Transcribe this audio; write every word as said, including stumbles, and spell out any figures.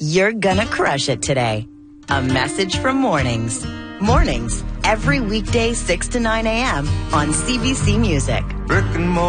You're gonna crush it today. A message from Mornings. Mornings, every weekday six to nine a.m. on C B C Music. Brick and mortar.